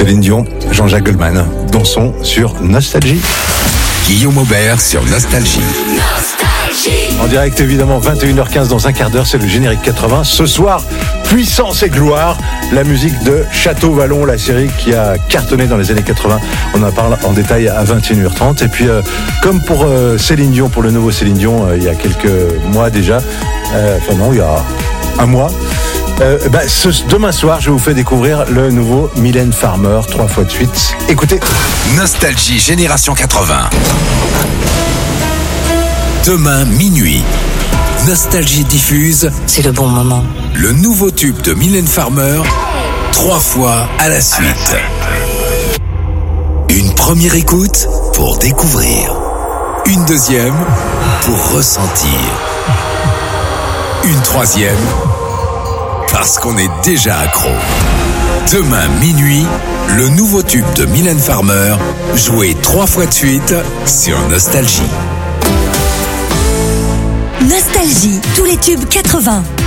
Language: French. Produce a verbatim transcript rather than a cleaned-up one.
Céline Dion, Jean-Jacques Goldman, dansons sur Nostalgie. Guillaume Aubert sur Nostalgie. En direct évidemment, vingt et une heures quinze dans un quart d'heure, c'est le générique quatre-vingts. Ce soir, puissance et gloire, la musique de Château Vallon, la série qui a cartonné dans les années quatre-vingts. On en parle en détail à vingt et une heures trente. Et puis, euh, comme pour euh, Céline Dion, pour le nouveau Céline Dion, euh, il y a quelques mois déjà, euh, enfin non, il y a un mois, euh, bah, ce, demain soir, je vous fais découvrir le nouveau Mylène Farmer, trois fois de suite. Écoutez. Nostalgie Génération quatre-vingts. Demain minuit, Nostalgie diffuse. C'est le bon moment. Le nouveau tube de Mylène Farmer, trois fois à la suite. Une première écoute pour découvrir. Une deuxième pour ressentir. Une troisième parce qu'on est déjà accro. Demain minuit, le nouveau tube de Mylène Farmer, joué trois fois de suite sur Nostalgie. Nostalgie, tous les tubes quatre-vingts.